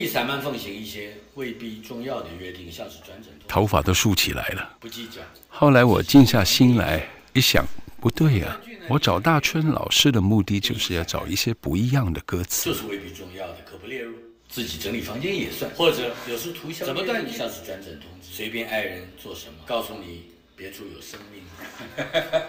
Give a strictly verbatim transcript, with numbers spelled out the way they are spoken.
散漫奉行一些未必重要的约定，像是转诊。 头发都竖起来了。 不计较。 后来我静下心来一想，不对呀、啊，我找大春老师的目的就是要找一些不一样的歌词。 就是未必重要的，可不列入。自己整理房间也算，或者有时涂销。怎么断你像是转诊通知？随便爱人做什么，告诉你别处有生命。